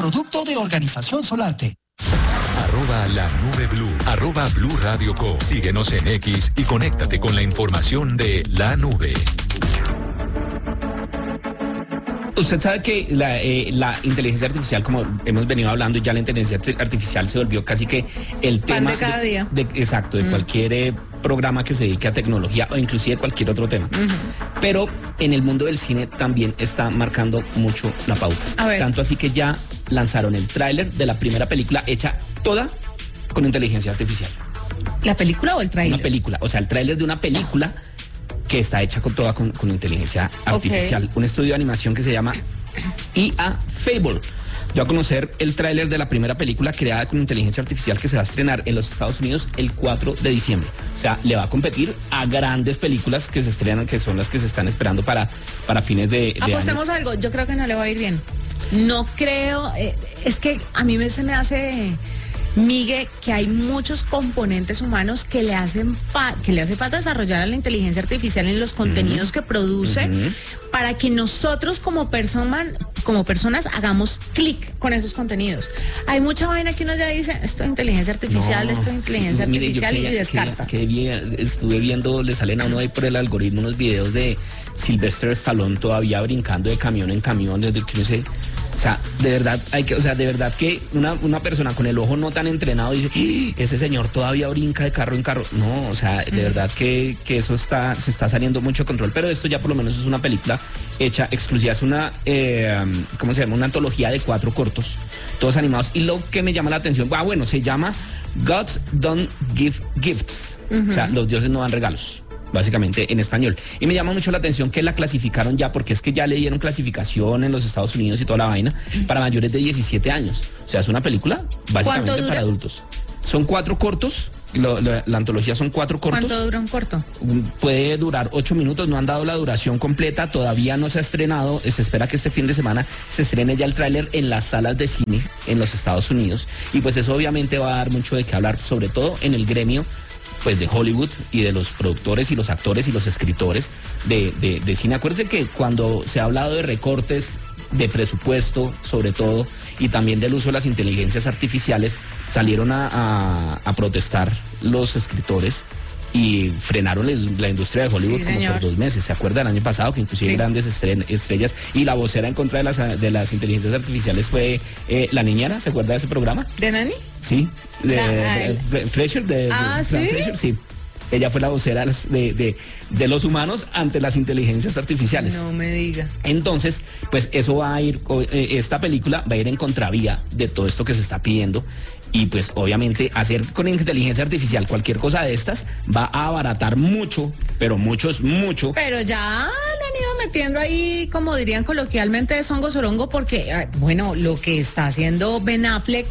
producto de Organización Solarte. @lanubeblu, @Blue Radio Co. Síguenos en X y conéctate con la información de la nube. Usted sabe que la inteligencia artificial, como hemos venido hablando, ya la inteligencia artificial se volvió casi que el tema de cada día. Exacto, de cualquier programa que se dedique a tecnología o inclusive cualquier otro tema. Pero en el mundo del cine también está marcando mucho la pauta. Tanto así que ya lanzaron el tráiler de la primera película hecha toda con inteligencia artificial. ¿La película o el tráiler? Una película, o sea, el tráiler de una película que está hecha con inteligencia artificial. Un estudio de animación que se llama IA Fable dio a conocer el tráiler de la primera película creada con inteligencia artificial que se va a estrenar en los Estados Unidos el 4 de diciembre. O sea, le va a competir a grandes películas que se estrenan, que son las que se están esperando para fines de Apostemos año. algo, yo creo que no le va a ir bien. No creo, es que a mí se me hace... Migue, que hay muchos componentes humanos que le hace falta desarrollar a la inteligencia artificial en los contenidos que produce para que nosotros como personas hagamos clic con esos contenidos. Hay mucha vaina que uno ya dice, esto es inteligencia artificial, artificial y descarta. Estuve viendo, le salen a uno ahí por el algoritmo unos videos de Sylvester Stallone todavía brincando de camión en camión, desde que uno dice... O sea, de verdad que una persona con el ojo no tan entrenado dice, ese señor todavía brinca de carro en carro. No, o sea, de verdad que eso se está saliendo mucho de control. Pero esto ya por lo menos es una película hecha exclusiva. Es una, ¿cómo se llama? Una antología de 4 cortos, todos animados. Y lo que me llama la atención, se llama Gods Don't Give Gifts. O sea, los dioses no dan regalos, básicamente en español. Y me llama mucho la atención que la clasificaron ya, porque es que ya le dieron clasificación en los Estados Unidos y toda la vaina para mayores de 17 años. O sea, es una película básicamente para adultos. Son 4 cortos, la antología son 4 cortos. ¿Cuánto dura un corto? Puede durar 8 minutos, no han dado la duración completa, todavía no se ha estrenado, se espera que este fin de semana se estrene ya el tráiler en las salas de cine en los Estados Unidos. Y pues eso obviamente va a dar mucho de qué hablar, sobre todo en el gremio pues de Hollywood y de los productores y los actores y los escritores de cine. Acuérdense que cuando se ha hablado de recortes de presupuesto, sobre todo, y también del uso de las inteligencias artificiales, salieron a protestar los escritores y frenaron la industria de Hollywood por 2 meses. ¿Se acuerda el año pasado que inclusive grandes estrellas y la vocera en contra de las inteligencias artificiales fue la niñera? ¿Se acuerda de ese programa? ¿De Nani? Sí, de Fleischer, ¿sí? Fleischer, sí. Ella fue la vocera de los humanos ante las inteligencias artificiales. No me diga. Entonces, pues eso va a ir, esta película va a ir en contravía de todo esto que se está pidiendo. Y pues obviamente hacer con inteligencia artificial cualquier cosa de estas va a abaratar mucho, pero mucho. Pero ya lo han ido metiendo ahí, como dirían coloquialmente, de songo sorongo, porque, lo que está haciendo Ben Affleck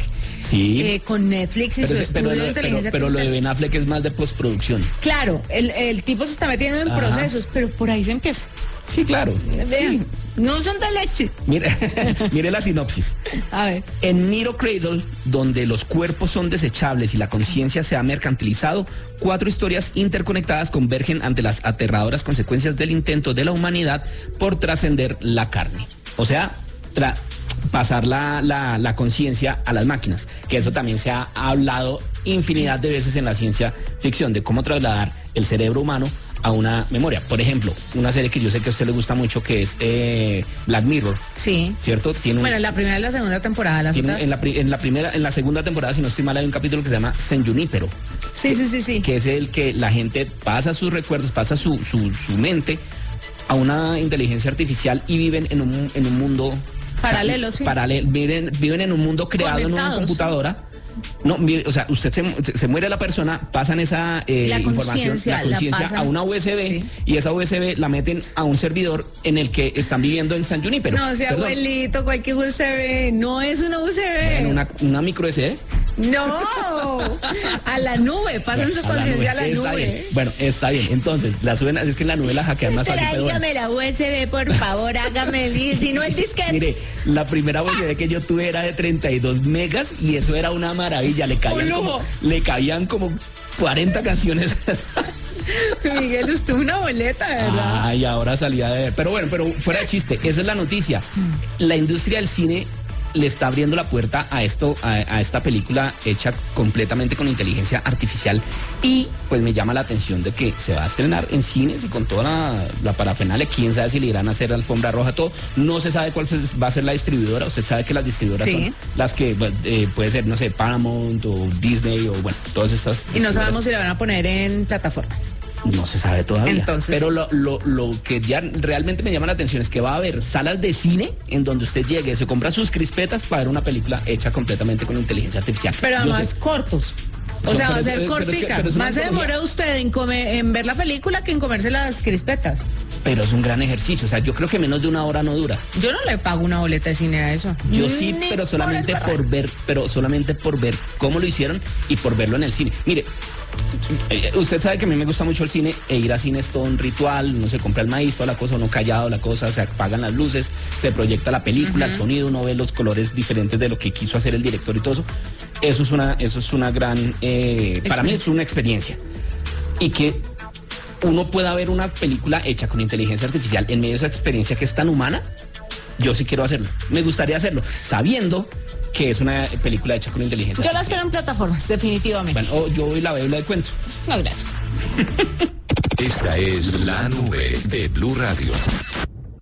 con Netflix y su estudio de inteligencia artificial. Pero lo de Ben Affleck es más de postproducción. Claro, el tipo se está metiendo en procesos, pero por ahí se empieza. Sí, claro. Vean, no son de leche. Mire la sinopsis. A ver. En Nero Cradle, donde los cuerpos son desechables y la conciencia se ha mercantilizado, 4 historias interconectadas convergen ante las aterradoras consecuencias del intento de la humanidad por trascender la carne. O sea, pasar la conciencia a las máquinas, que eso también se ha hablado infinidad de veces en la ciencia ficción, de cómo trasladar el cerebro humano a una memoria. Por ejemplo, una serie que yo sé que a usted le gusta mucho, que es Black Mirror. Sí. ¿Cierto? En la primera y la segunda temporada. En la segunda temporada, si no estoy mal, hay un capítulo que se llama San Junípero. Sí. Que es el que la gente pasa sus recuerdos, pasa su mente a una inteligencia artificial y viven en un mundo paralelo, viven en un mundo creado en una computadora. No, o sea, usted se muere la persona, pasan esa información, la conciencia a una USB y esa USB la meten a un servidor en el que están viviendo en San Junípero. No, abuelito, cualquier USB, no es una USB. Bueno, una micro SD. No, a la nube, pasan su conciencia a la nube. Bien. Bueno, está bien. Entonces, la suben, es que en la nube la hackean más fácil. Tráigame la USB, por favor, hágame si no el disquete. Mire, la primera USB que yo tuve era de 32 megas y eso era una maravilla. Le cabían como 40 canciones. Miguel, usted una boleta, ¿verdad? Ay, ahora salía de ver. Pero bueno, fuera de chiste, esa es la noticia. La industria del cine le está abriendo la puerta a esto, a esta película hecha completamente con inteligencia artificial, y pues me llama la atención de que se va a estrenar en cines y con toda la parafernalia. Quién sabe si le irán a hacer alfombra roja, todo. No se sabe cuál va a ser la distribuidora. Usted sabe que las distribuidoras son las que puede ser, no sé, Paramount o Disney o bueno, todas estas. Y no sabemos si la van a poner en plataformas. No se sabe todavía. Entonces, pero lo que ya realmente me llama la atención es que va a haber salas de cine en donde usted llegue, se compra sus crispetas para ver una película hecha completamente con inteligencia artificial. Pero además cortos. O sea, va a ser cortica. Más se demora usted en ver la película que en comerse las crispetas. Pero es un gran ejercicio. O sea, yo creo que menos de una hora no dura. Yo no le pago una boleta de cine a eso. Yo sí, pero solamente por ver cómo lo hicieron y por verlo en el cine. Mire, usted sabe que a mí me gusta mucho el cine, e ir a cine es todo un ritual. Uno se compra el maíz, toda la cosa, uno callado, la cosa, se apagan las luces, se proyecta la película, el sonido, uno ve los colores diferentes de lo que quiso hacer el director y todo eso. Eso es una gran, para mí es una experiencia. Y que uno pueda ver una película hecha con inteligencia artificial en medio de esa experiencia que es tan humana, yo sí quiero hacerlo. Me gustaría hacerlo, sabiendo que es una película hecha con inteligencia artificial. Yo la espero en plataformas, definitivamente. Bueno, yo voy la veo y la cuento. No, gracias. Esta es La Nube de Blue Radio.